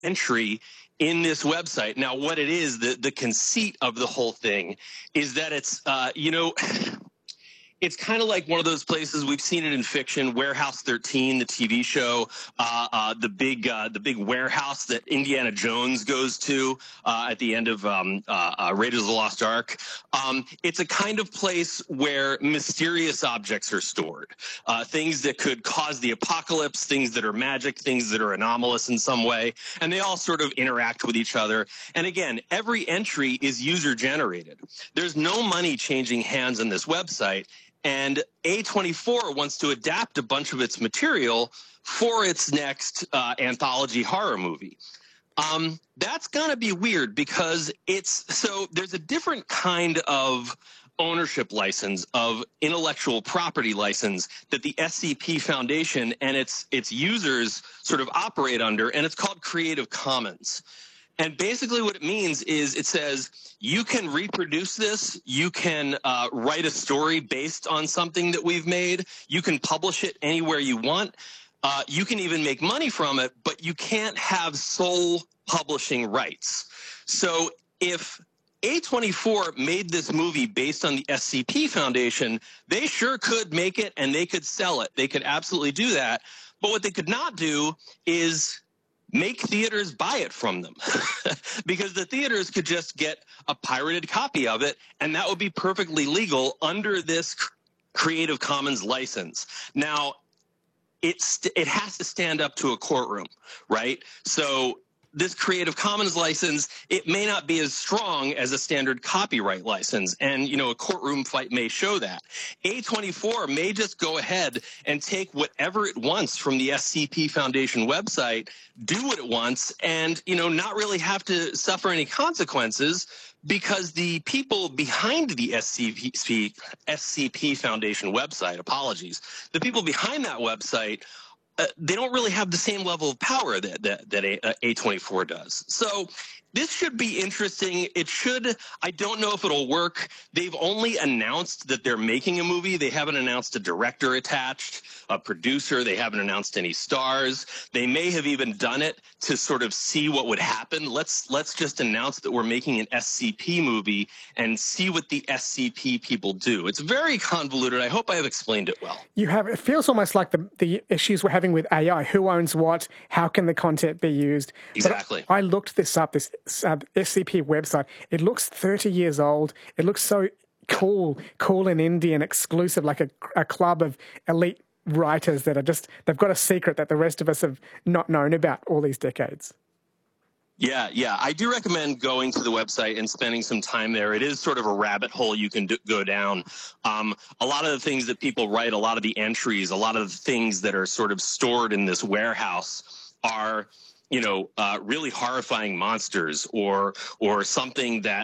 entry in this website. Now, what it is, the conceit of the whole thing is that it's, it's kind of like one of those places we've seen it in fiction, Warehouse 13, the TV show, the big warehouse that Indiana Jones goes to at the end of Raiders of the Lost Ark. It's a kind of place where mysterious objects are stored, things that could cause the apocalypse, things that are magic, things that are anomalous in some way, and they all sort of interact with each other. And again, every entry is user generated. There's no money changing hands on this website. And A24 wants to adapt a bunch of its material for its next anthology horror movie. That's going to be weird because there's a different kind of ownership license, of intellectual property license that the SCP Foundation and its users sort of operate under, and it's called Creative Commons. And basically what it means is it says you can reproduce this, you can write a story based on something that we've made, you can publish it anywhere you want, you can even make money from it, but you can't have sole publishing rights. So if A24 made this movie based on the SCP Foundation, they sure could make it and they could sell it. They could absolutely do that. But what they could not do is make theaters buy it from them because the theaters could just get a pirated copy of it, and that would be perfectly legal under this Creative Commons license. Now, it has to stand up to a courtroom, right? So this Creative Commons license, it may not be as strong as a standard copyright license. And, a courtroom fight may show that. A24 may just go ahead and take whatever it wants from the SCP Foundation website, do what it wants, and, not really have to suffer any consequences because the people behind the SCP Foundation website, the people behind that website, they don't really have the same level of power that A24 does. So this should be interesting. I don't know if it'll work. They've only announced that they're making a movie. They haven't announced a director attached, a producer. They haven't announced any stars. They may have even done it to sort of see what would happen. Let's just announce that we're making an SCP movie and see what the SCP people do. It's very convoluted. I hope I have explained it well. You have. It feels almost like the issues we're having with AI. Who owns what? How can the content be used? Exactly. But I looked this up, this SCP website. It looks 30 years old. It looks so cool and indie and exclusive, like a club of elite writers that they've got a secret that the rest of us have not known about all these decades. Yeah. I do recommend going to the website and spending some time there. It is sort of a rabbit hole you can go down. A lot of the things that people write, a lot of the entries, a lot of the things that are sort of stored in this warehouse are really horrifying monsters or something that,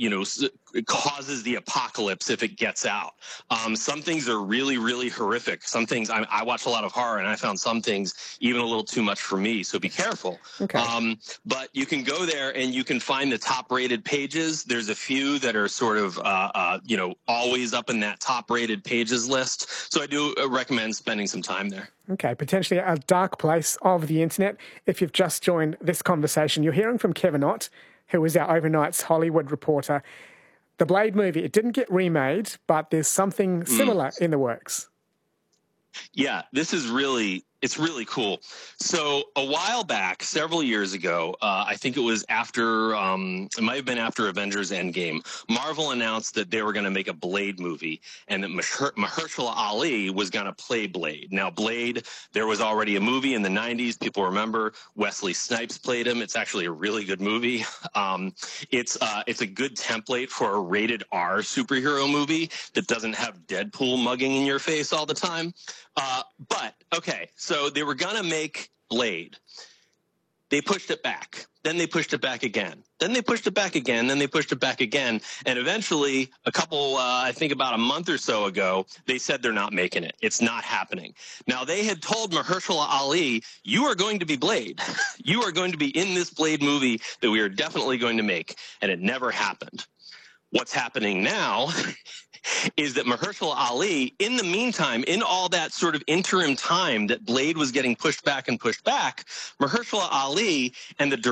causes the apocalypse if it gets out. Some things are really, really horrific. Some things, I watch a lot of horror and I found some things even a little too much for me. So be careful. Okay. But you can go there and you can find the top rated pages. There's a few that are sort of, always up in that top rated pages list. So I do recommend spending some time there. Okay, potentially a dark place of the internet. If you've just joined this conversation, you're hearing from Kevin Ott, who is our Overnight's Hollywood reporter. The Blade movie, it didn't get remade, but there's something similar in the works. Yeah, it's really cool. So a while back, several years ago, I think it was it might have been after Avengers Endgame, Marvel announced that they were going to make a Blade movie and that Mahershala Ali was going to play Blade. Now, Blade, there was already a movie in the 90s. People remember Wesley Snipes played him. It's actually a really good movie. It's a good template for a rated R superhero movie that doesn't have Deadpool mugging in your face all the time. But okay, so they were going to make Blade. They pushed it back. Then they pushed it back again. Then they pushed it back again. Then they pushed it back again. And eventually, I think about a month or so ago, they said they're not making it. It's not happening. Now, they had told Mahershala Ali, you are going to be Blade. You are going to be in this Blade movie that we are definitely going to make. And it never happened. What's happening now is that Mahershala Ali, in the meantime, in all that sort of interim time that Blade was getting pushed back, Mahershala Ali and the